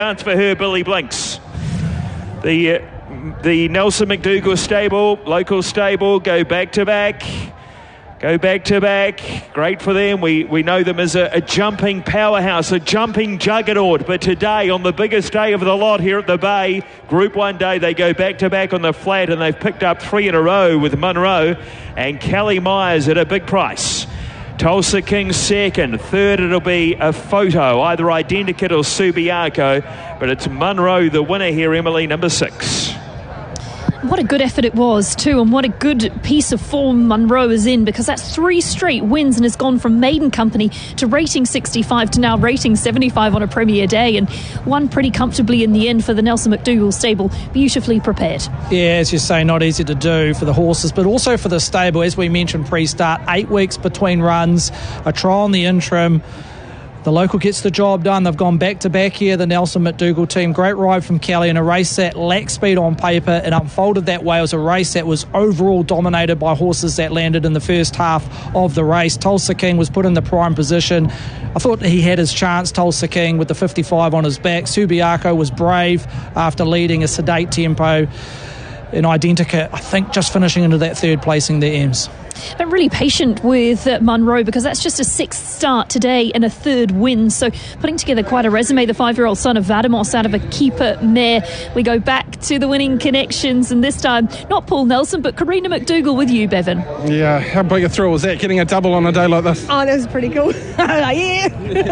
Chance for her, Billy Blinks. The Nelson McDougall stable, local stable, go back to back. Great for them. We know them as a jumping powerhouse, a jumping juggernaut. But today, on the biggest day of the lot here at the Bay, Group 1 day, they go back to back on the flat, and they've picked up 3 in a row with Munro and Kelly Myers at a big price. Tulsa King second. Third, it'll be a photo, either Identikit or Subiaco, but it's Munro the winner here, Emily, number 6. What a good effort it was too, and what a good piece of form Munro is in, because that's 3 straight wins and has gone from maiden company to rating 65 to now rating 75 on a premier day, and won pretty comfortably in the end for the Nelson McDougall stable. Beautifully prepared. Yeah, as you say, not easy to do for the horses, but also for the stable. As we mentioned pre-start, 8 weeks between runs, a trial in the interim. The local gets the job done. They've gone back-to-back here, the Nelson McDougall team. Great ride from Kelly in a race that lacked speed on paper. It unfolded that way. It was a race that was overall dominated by horses that landed in the first half of the race. Tulsa King was put in the prime position. I thought he had his chance, Tulsa King, with the 55 on his back. Subiaco was brave after leading a sedate tempo. In Identikit, I think, just finishing into that third placing there, Ems. But really patient with Munro, because that's just a 6th start today and a 3rd win. So putting together quite a resume. The 5-year-old son of Vademos out of a keeper mare. We go back to the winning connections, and this time not Paul Nelson but Karina McDougall with you, Bevan. Yeah, how big a thrill was that, getting a double on a day like this? Oh, that was pretty cool. Yeah.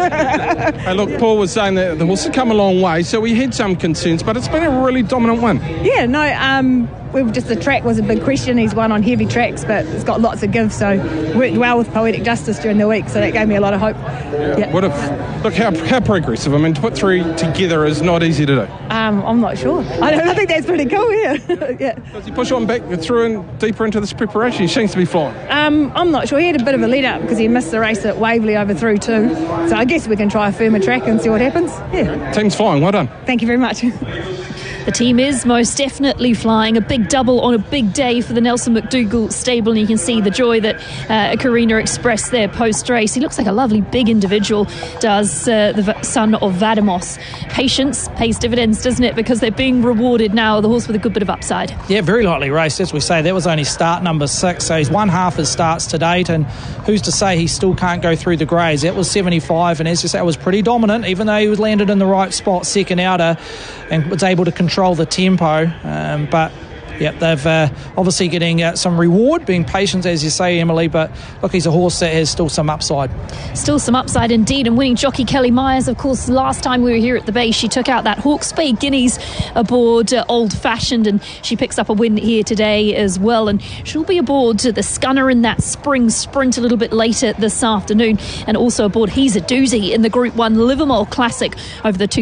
Hey, look, Paul was saying that the horse had come a long way, so we had some concerns, but it's been a really dominant win. Yeah, no, the track was a big question. He's won on heavy tracks, but it's got lots of give, so worked well with Poetic Justice during the week, so that gave me a lot of hope. Yeah. Look how progressive. I mean, to put 3 together is not easy to do. I'm not sure. I think that's pretty cool, yeah. Yeah. Does he push on back through and deeper into this preparation? He seems to be flying. I'm not sure. He had a bit of a lead up because he missed the race at Waverley over through too, so I guess we can try a firmer track and see what happens. Yeah. Team's flying. Well done. Thank you very much. The team is most definitely flying. A big double on a big day for the Nelson McDougall stable, and you can see the joy that Karina expressed there post-race. He looks like a lovely big individual, does the son of Vademos. Patience pays dividends, doesn't it? Because they're being rewarded now, the horse with a good bit of upside. Yeah, very lightly raced, as we say. That was only start number 6, so he's won half his starts to date, and who's to say he still can't go through the greys? That was 75, and as you say, it was pretty dominant, even though he was landed in the right spot, second outer, and was able to control the tempo, but yeah, they've obviously getting some reward, being patient, as you say, Emily, but look, he's a horse that has still some upside. Still some upside indeed, and winning jockey Kelly Myers, of course, last time we were here at the Bay, she took out that Hawke's Bay Guineas aboard Old Fashioned, and she picks up a win here today as well, and she'll be aboard the Scunner in that spring sprint a little bit later this afternoon, and also aboard He's a Doozy in the Group 1 Livermore Classic over the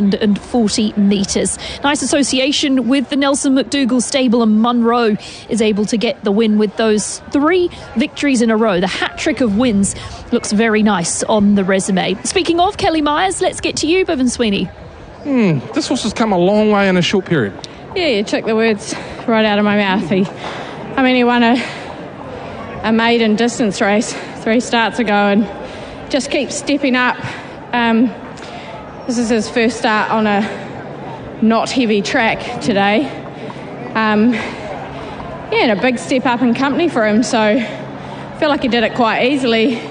2,040 metres. Nice association with the Nelson McDougall stable, and Munro is able to get the win with those 3 victories in a row. The hat-trick of wins looks very nice on the resume. Speaking of Kelly Myers, let's get to you, Bevan Sweeney. This horse has come a long way in a short period. Yeah, you took the words right out of my mouth. He won a maiden distance race 3 starts ago and just keeps stepping up. This is his first start on a not heavy track today. And a big step up in company for him, so I feel like he did it quite easily.